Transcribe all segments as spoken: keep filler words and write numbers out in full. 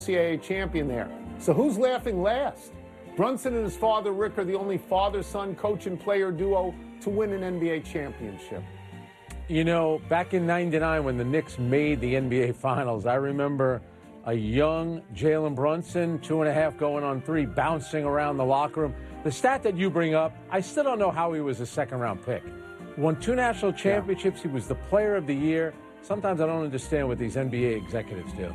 N C double A champion there. So who's laughing last? Brunson and his father, Rick, are the only father-son coach and player duo to win an N B A championship. You know, back in ninety-nine when the Knicks made the N B A Finals, I remember a young Jalen Brunson, two and a half going on three, bouncing around the locker room. The stat that you bring up, I still don't know how he was a second-round pick. Won two national championships. Yeah. He was the player of the year. Sometimes I don't understand what these N B A executives do.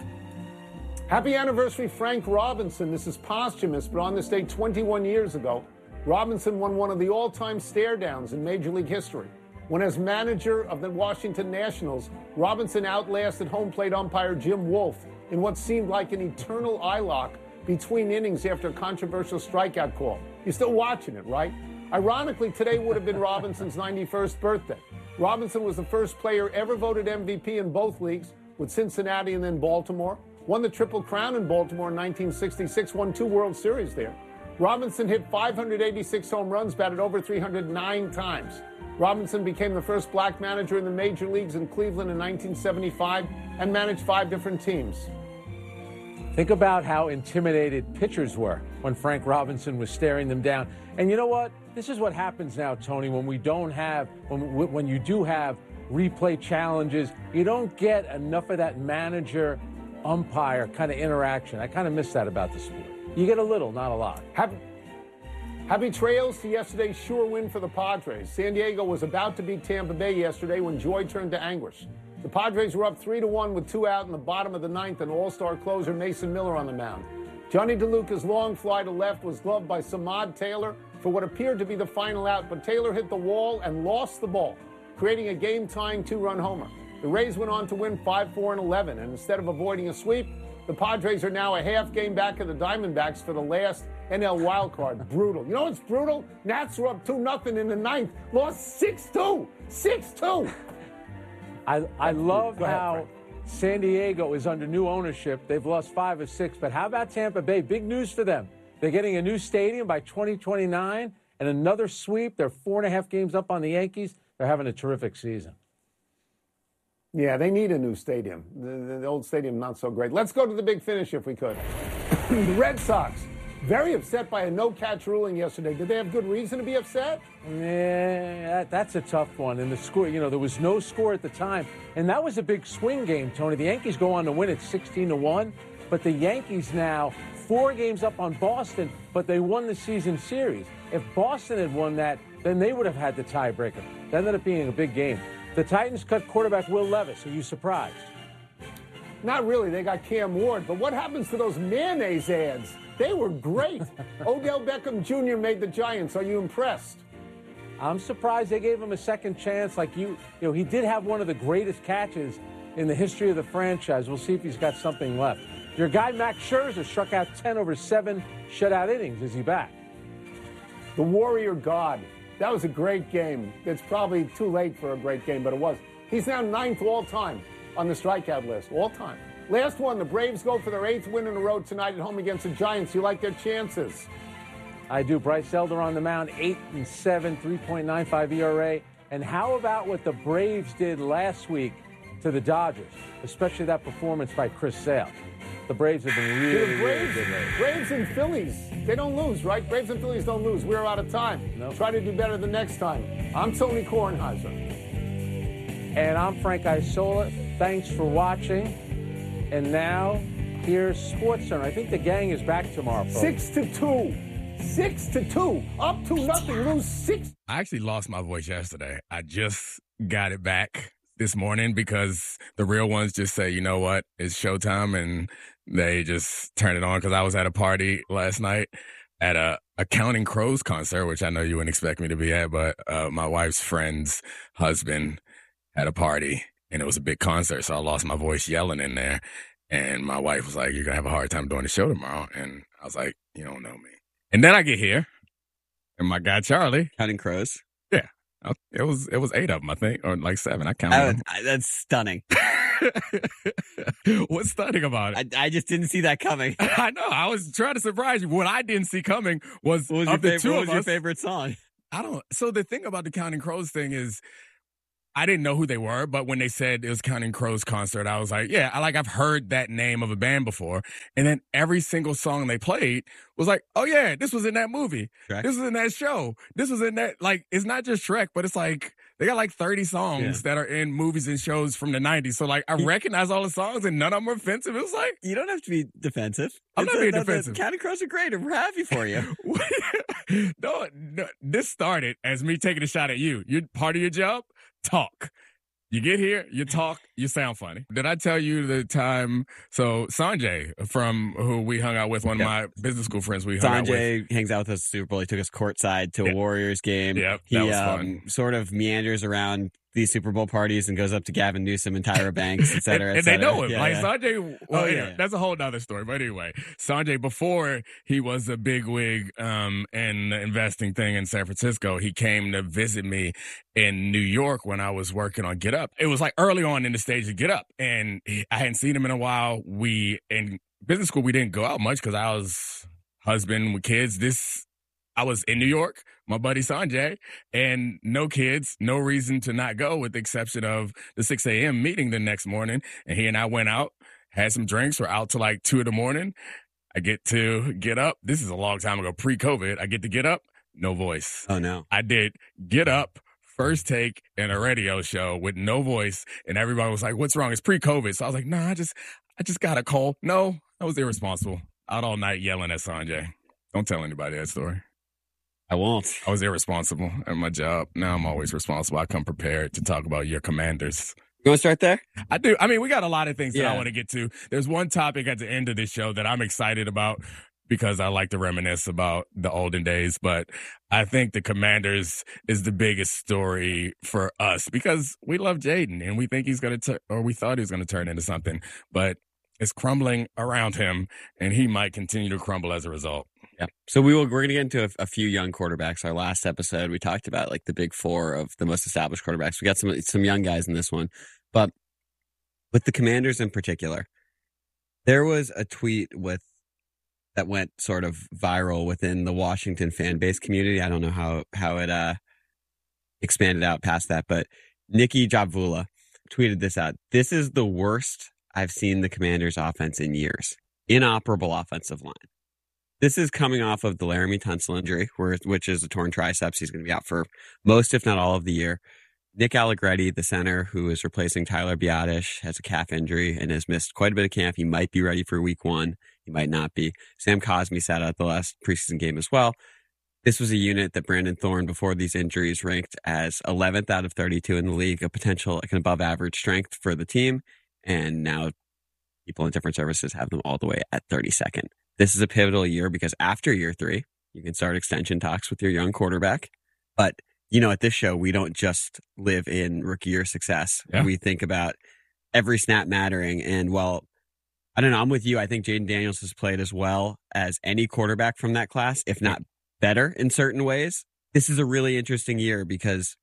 Happy anniversary, Frank Robinson. This is posthumous, but on this day twenty-one years ago, Robinson won one of the all-time stare downs in Major League history. When as manager of the Washington Nationals, Robinson outlasted home plate umpire Jim Wolfe in what seemed like an eternal eye lock between innings after a controversial strikeout call. You're still watching it, right? Ironically, today would have been Robinson's ninety-first birthday. Robinson was the first player ever voted M V P in both leagues, with Cincinnati and then Baltimore. Won the Triple Crown in Baltimore in nineteen sixty-six, won two World Series there. Robinson hit five hundred eighty-six home runs, batted over three hundred nine times. Robinson became the first black manager in the major leagues in Cleveland in nineteen seventy-five and managed five different teams. Think about how intimidated pitchers were when Frank Robinson was staring them down. And you know what? This is what happens now, Tony, when we don't have, when, when you do have replay challenges, you don't get enough of that manager umpire kind of interaction. I kind of miss that about the sport. You get a little, not a lot. Happy, happy trails to yesterday's sure win for the Padres. San Diego was about to beat Tampa Bay yesterday when joy turned to anguish. The Padres were up three to one with two out in the bottom of the ninth and all-star closer Mason Miller on the mound. Johnny DeLuca's long fly to left was gloved by Samad Taylor for what appeared to be the final out, but Taylor hit the wall and lost the ball, creating a game-tying two-run homer. The Rays went on to win five four and eleven, and instead of avoiding a sweep, the Padres are now a half game back of the Diamondbacks for the last N L wildcard. Brutal. You know what's brutal? Nats were up two nothing in the ninth, lost six two. six two. I, I love ahead, how Frank. San Diego is under new ownership. They've lost five or six, but how about Tampa Bay? Big news for them. They're getting a new stadium by twenty twenty-nine and another sweep. They're four and a half games up on the Yankees. They're having a terrific season. Yeah, they need a new stadium. The, the old stadium, not so great. Let's go to the big finish if we could. The Red Sox, very upset by a no-catch ruling yesterday. Did they have good reason to be upset? Yeah, that, that's a tough one. And the score, you know, there was no score at the time. And that was a big swing game, Tony. The Yankees go on to win it sixteen to one. But the Yankees now, four games up on Boston, but they won the season series. If Boston had won that, then they would have had the tiebreaker. That ended up being a big game. The Titans cut quarterback Will Levis. Are you surprised? Not really. They got Cam Ward. But what happens to those mayonnaise ads? They were great. Odell Beckham Junior made the Giants. Are you impressed? I'm surprised they gave him a second chance. Like you, you know, he did have one of the greatest catches in the history of the franchise. We'll see if he's got something left. Your guy, Max Scherzer, struck out ten over seven shutout innings. Is he back? The Warrior God. That was a great game. It's probably too late for a great game, but it was. He's now ninth all-time on the strikeout list, all-time. Last one, the Braves go for their eighth win in a row tonight at home against the Giants. You like their chances? I do. Bryce Elder on the mound, eight and seven, three point nine five E R A. And how about what the Braves did last week to the Dodgers, especially that performance by Chris Sale? The Braves have been really, the Braves, really good lately. Braves and Phillies, they don't lose, right? Braves and Phillies don't lose. We're out of time. Nope. Try to do better the next time. I'm Tony Kornheiser. And I'm Frank Isola. Thanks for watching. And now, here's SportsCenter. I think the gang is back tomorrow, folks. Six to two. Six to two. Up to nothing. Lose six. I actually lost my voice yesterday. I just got it back this morning because the real ones just say, you know what, it's showtime, and they just turn it on because I was at a party last night at a, a Counting Crows concert, which I know you wouldn't expect me to be at, but uh, my wife's friend's husband had a party, and it was a big concert, so I lost my voice yelling in there, and my wife was like, you're going to have a hard time doing the show tomorrow, and I was like, you don't know me. And then I get here, and my guy Charlie. Counting Crows? Yeah. It was it was eight of them, I think, or like seven. I counted them. I, that's stunning. What's stunning about it? I, I just didn't see that coming. I know. I was trying to surprise you. What I didn't see coming was, what was of your the favorite, two what of was your us, favorite song? I don't. So the thing about the Counting Crows thing is, I didn't know who they were, but when they said it was Counting Crows concert, I was like, yeah, I like I've heard that name of a band before. And then every single song they played was like, oh yeah, this was in that movie. Shrek. This was in that show. This was in that, like, it's not just Shrek, but it's like, they got like thirty songs Yeah. that are in movies and shows from the nineties. So like, I recognize all the songs and none of them are offensive. It was like, You don't have to be defensive. I'm It's not a- being the- the defensive. Counting Crows are great. We're happy for you. no, no, this started as me taking a shot at you. You're part of your job, talk. You get here, you talk, you sound funny. Did I tell you the time? So Sanjay, from who we hung out with, one of Yep. my business school friends, we hung out with. Sanjay hangs out with us at Super Bowl. He took us courtside to Yeah. a Warriors game. Yep, he that was um, fun. sort of meanders around these Super Bowl parties and goes up to Gavin Newsom and Tyra Banks, et cetera, and, et and they cetera. know him. Yeah, like yeah. Sanjay, well, Oh, yeah, anyway, yeah. that's a whole nother story. But anyway, Sanjay, before he was a bigwig um, in the investing thing in San Francisco, he came to visit me in New York when I was working on Get Up. It was like early on in the stage of Get Up, and he, I hadn't seen him in a while. We, in business school, we didn't go out much because I was husband with kids. This, I was in New York, my buddy Sanjay, and no kids, no reason to not go with the exception of the six a.m. meeting the next morning. And he and I went out, had some drinks, we're out till like two in the morning. I get to Get Up. This is a long time ago, pre-COVID. I get to Get Up, no voice. Oh, no. I did Get Up, first take, in a radio show with no voice, and everybody was like, what's wrong? It's pre-COVID. So I was like, nah, I just, I just got a cold. No, I was irresponsible. Out all night yelling at Sanjay. Don't tell anybody that story. I won't. I was irresponsible at my job. Now I'm always responsible. I come prepared to talk about your Commanders. You want to start there? I do. I mean, we got a lot of things that I Yeah. want to get to. There's one topic at the end of this show that I'm excited about because I like to reminisce about the olden days. But I think the Commanders is the biggest story for us because we love Jaden and we think he's going to, or we thought he was going to turn into something. But it's crumbling around him, and he might continue to crumble as a result. Yeah. So we will. We're going to get into a, a few young quarterbacks. Our last episode, we talked about like the big four of the most established quarterbacks. We got some some young guys in this one, but with the Commanders in particular, there was a tweet with that went sort of viral within the Washington fan base community. I don't know how how it uh, expanded out past that, but Nikki Javula tweeted this out. This is the worst I've seen the Commanders' offense in years. Inoperable offensive line. This is coming off of the Laramie Tunsil injury, where, which is a torn triceps. He's going to be out for most, if not all, of the year. Nick Allegretti, the center, who is replacing Tyler Biadasz, has a calf injury and has missed quite a bit of camp. He might be ready for week one. He might not be. Sam Cosmi sat out the last preseason game as well. This was a unit that Brandon Thorne, before these injuries, ranked as eleventh out of thirty-two in the league, a potential like an above average strength for the team. And now people in different services have them all the way at thirty-second. This is a pivotal year because after year three, you can start extension talks with your young quarterback. But, you know, at this show, we don't just live in rookie year success. Yeah. We think about every snap mattering. And while, I don't know, I'm with you. I think Jaden Daniels has played as well as any quarterback from that class, if not better in certain ways. This is a really interesting year because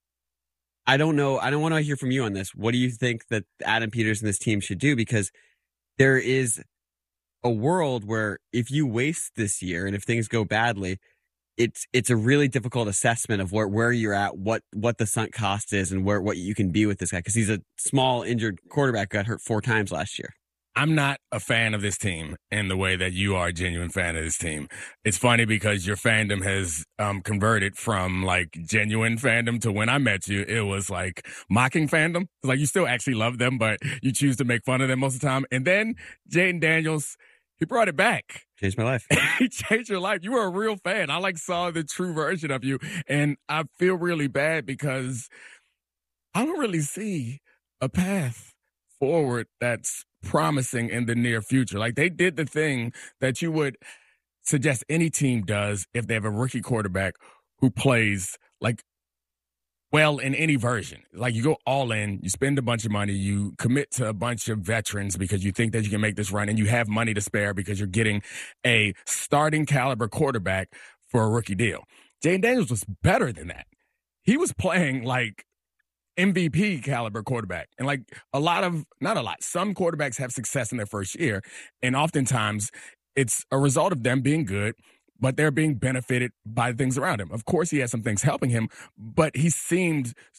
I don't know. I don't want to hear from you on this. What do you think that Adam Peters and this team should do? Because there is a world where if you waste this year and if things go badly, it's it's a really difficult assessment of where, where you're at, what what the sunk cost is, and where what you can be with this guy. Because he's a small injured quarterback, got hurt four times last year. I'm not a fan of this team in the way that you are a genuine fan of this team. It's funny because your fandom has um, converted from like genuine fandom to when I met you, it was like mocking fandom. It's like you still actually love them, but you choose to make fun of them most of the time. And then Jaden Daniels, he brought it back. Changed my life. He changed your life. You were a real fan. I like saw the true version of you. And I feel really bad because I don't really see a path forward that's promising in the near future. Like they did the thing that you would suggest any team does if they have a rookie quarterback who plays like well in any version. Like you go all in, you spend a bunch of money, you commit to a bunch of veterans because you think that you can make this run and you have money to spare because you're getting a starting caliber quarterback for a rookie deal. Jaden Daniels was better than that. He was playing like M V P caliber quarterback. And like a lot of, not a lot, some quarterbacks have success in their first year. And oftentimes it's a result of them being good, but they're being benefited by things around him. Of course, he has some things helping him, but he seemed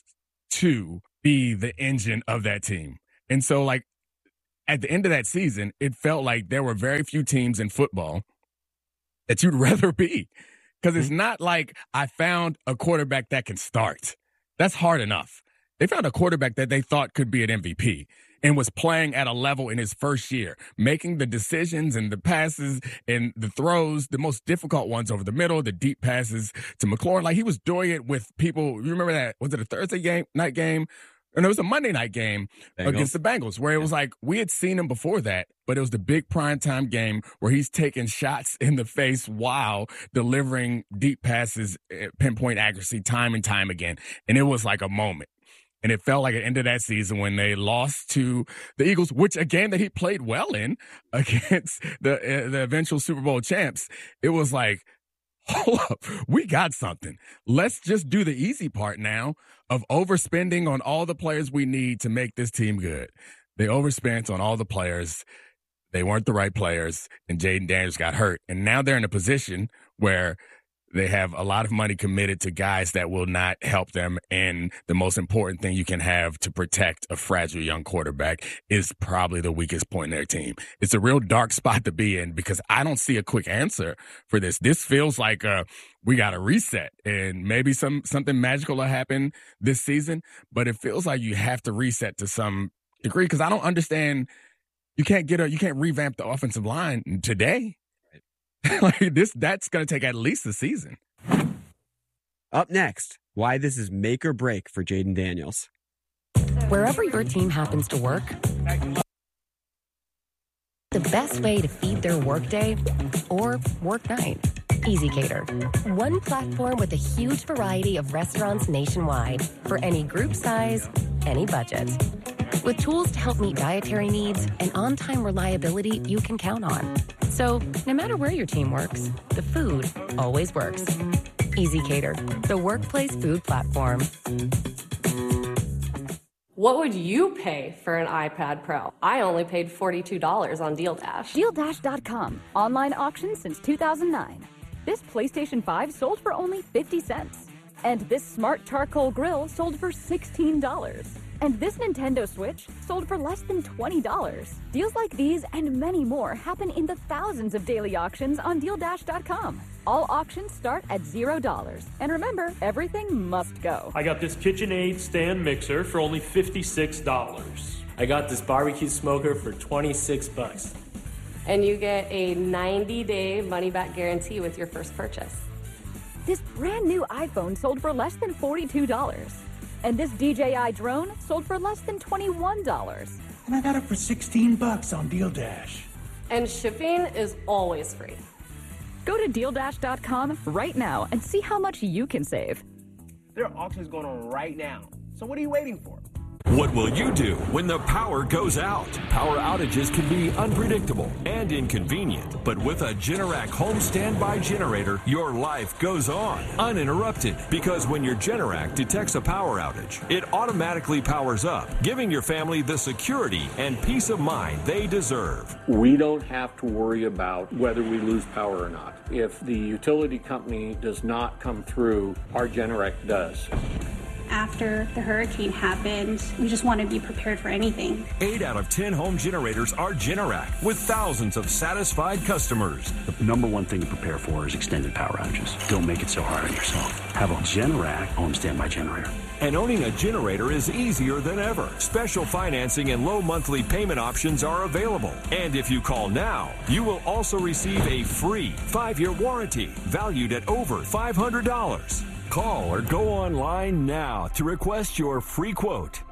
to be the engine of that team. And so, like, at the end of that season, it felt like there were very few teams in football that you'd rather be. Because it's not like I found a quarterback that can start. That's hard enough. They found a quarterback that they thought could be an M V P and was playing at a level in his first year, making the decisions and the passes and the throws, the most difficult ones over the middle, the deep passes to McLaurin. Like, he was doing it with people. You remember that? Was it a Thursday game, night game? And it was a Monday night game Bengals. Against the Bengals, where it was like we had seen him before that, but it was the big primetime game where he's taking shots in the face while delivering deep passes, pinpoint accuracy, time and time again. And it was like a moment. And it felt like at the end of that season when they lost to the Eagles, which a game that he played well in against the uh, the eventual Super Bowl champs. It was like, hold up, we got something. Let's just do the easy part now of overspending on all the players we need to make this team good. They overspent on all the players. They weren't the right players, and Jayden Daniels got hurt. And now they're in a position where they have a lot of money committed to guys that will not help them. And the most important thing you can have to protect a fragile young quarterback is probably the weakest point in their team. It's a real dark spot to be in because I don't see a quick answer for this. This feels like uh, we got to reset, and maybe some something magical will happen this season. But it feels like you have to reset to some degree because I don't understand. You can't get a, you can't revamp the offensive line today. Like this, that's going to take at least a season. Up next, why this is make or break for Jayden Daniels. Wherever your team happens to work, the best way to feed their workday or work night. ezCater. One platform with a huge variety of restaurants nationwide for any group size, any budget. With tools to help meet dietary needs and on-time reliability you can count on. So, no matter where your team works, the food always works. ezCater, the workplace food platform. What would you pay for an iPad Pro? I only paid forty-two dollars on Deal Dash. Deal Dash dot com. Online auction since two thousand nine. This PlayStation five sold for only fifty cents. And this smart charcoal grill sold for sixteen dollars. And this Nintendo Switch sold for less than twenty dollars. Deals like these and many more happen in the thousands of daily auctions on Deal Dash dot com. All auctions start at zero dollars. And remember, everything must go. I got this KitchenAid stand mixer for only fifty-six dollars. I got this barbecue smoker for twenty-six bucks. And you get a ninety-day money-back guarantee with your first purchase. This brand new iPhone sold for less than forty-two dollars. And this D J I drone sold for less than twenty-one dollars. And I got it for sixteen bucks on Deal Dash. And shipping is always free. Go to Deal Dash dot com right now and see how much you can save. There are auctions going on right now. So what are you waiting for? What will you do when the power goes out? Power outages can be unpredictable and inconvenient, but with a Generac home standby generator, your life goes on uninterrupted because when your Generac detects a power outage, it automatically powers up, giving your family the security and peace of mind they deserve. We don't have to worry about whether we lose power or not. If the utility company does not come through, our Generac does. After the hurricane happened, we just want to be prepared for anything. Eight out of ten home generators are Generac, with thousands of satisfied customers. The number one thing to prepare for is extended power outages. Don't make it so hard on yourself. Have a Generac home standby generator. And owning a generator is easier than ever. Special financing and low monthly payment options are available. And if you call now, you will also receive a free five-year warranty valued at over five hundred dollars. Call or go online now to request your free quote.